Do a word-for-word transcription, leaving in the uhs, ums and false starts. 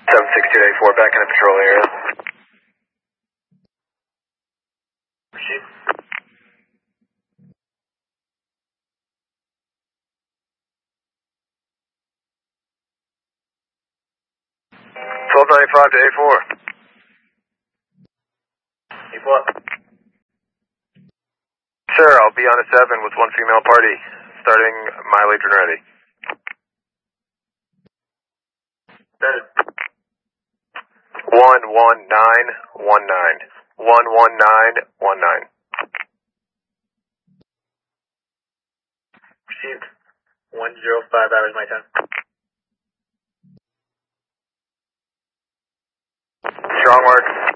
seven six two eight four, back in the patrol area. Proceed. twelve ninety-five to A four. A four. Sir, I'll be on a seven with one female party, starting mileage and ready. Better. One one nine one nine. One one nine one nine. Received. One zero five hours my time. Strong work.